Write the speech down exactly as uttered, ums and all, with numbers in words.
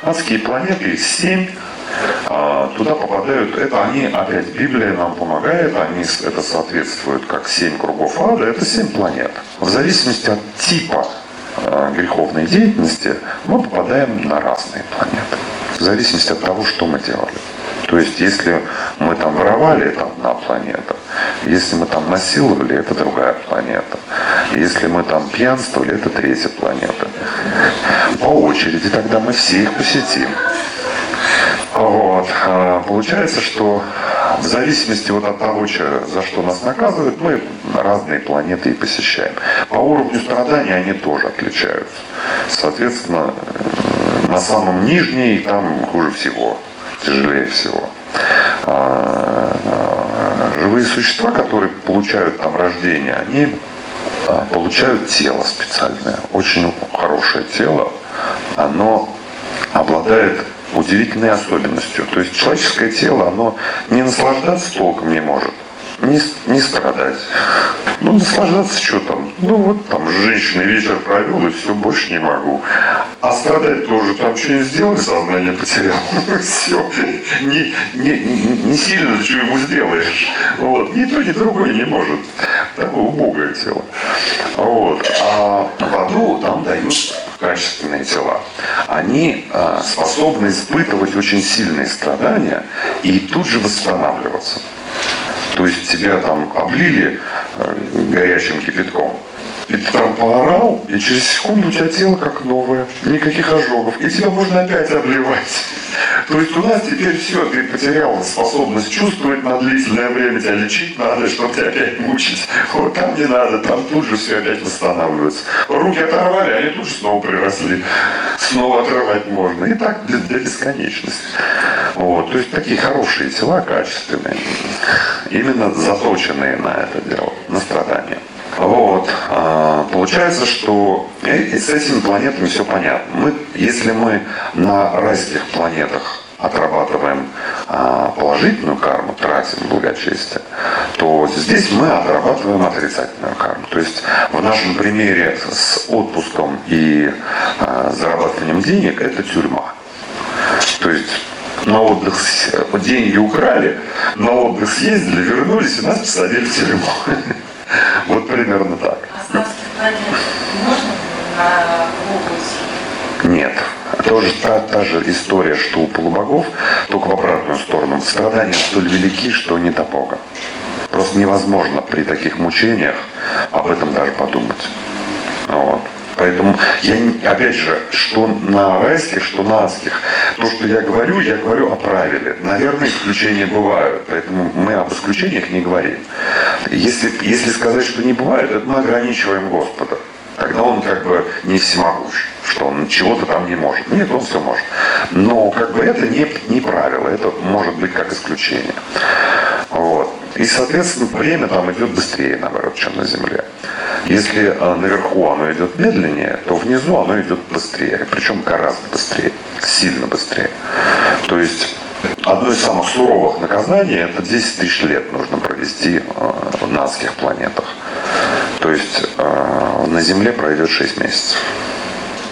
Адские планеты, их семь. Туда попадают, это они, опять Библия нам помогает, они, это соответствует как семь кругов ада, это семь планет. В зависимости от типа греховной деятельности мы попадаем на разные планеты. В зависимости от того, что мы делали. То есть, если мы там воровали, это одна планета. Если мы там насиловали, это другая планета. Если мы там пьянствовали, это третья планета. По очереди тогда мы все их посетим. Вот. Получается, что в зависимости вот от того, за что нас наказывают, мы разные планеты и посещаем. По уровню страданий они тоже отличаются. Соответственно, на самом нижней там хуже всего, тяжелее всего. Живые существа, которые получают там рождение, они получают тело специальное, очень хорошее тело. Оно обладает удивительной особенностью. То есть человеческое тело, оно не наслаждаться толком не может, не, не страдать. Ну, наслаждаться что там? Ну, вот там с женщиной вечер провел, и все, больше не могу. А страдать тоже, там что-нибудь сделал, сознание потерял. Все. Не, не, не сильно что ему сделаешь. Вот. Ни то, ни другое не может. Такое убогое тело. Вот. А в аду там дают качественные тела. Они а, способны испытывать очень сильные страдания и тут же восстанавливаться. То есть тебя там облили э, горячим кипятком, и ты там поорал, и через секунду у тебя тело как новое, никаких ожогов, и тебя можно опять обливать. То есть у нас теперь все, ты потерял способность чувствовать на длительное время, тебя лечить надо, чтобы тебя опять мучить. Вот там не надо, там тут же все опять восстанавливается. Руки оторвали, они тут же снова приросли. Снова отрывать можно. И так для, для бесконечности. Вот. То есть такие хорошие тела, качественные, именно заточенные на это дело, на страдания. Вот. Получается, что с этими планетами все понятно. Мы, если мы на райских планетах отрабатываем положительную карму, тратим благочестие, то здесь мы отрабатываем отрицательную карму. То есть в нашем примере с отпуском и зарабатыванием денег это тюрьма. То есть на отдых деньги украли, на отдых съездили, вернулись и нас посадили в тюрьму. Вот примерно так. А с адских планет можно на область? Нет. Тоже та, та же история, что у полубогов, только в обратную сторону. Страдания столь велики, что не до Бога. Просто невозможно при таких мучениях об этом даже подумать. Вот. Поэтому я, опять же, что на райских, что на адских, то, что я говорю, я говорю о правиле. Наверное, исключения бывают, поэтому мы об исключениях не говорим. Если, если сказать, что не бывает, это мы ограничиваем Господа. Тогда он как бы не всемогущ, что он чего-то там не может. Нет, он все может. Но как бы это не, не правило, это может быть как исключение. Вот. И, соответственно, время там идет быстрее, наоборот, чем на Земле. Если наверху оно идет медленнее, то внизу оно идет быстрее. Причем гораздо быстрее, сильно быстрее. То есть одно из самых суровых наказаний – это десять тысяч лет нужно провести на адских планетах. То есть на Земле пройдет шесть месяцев.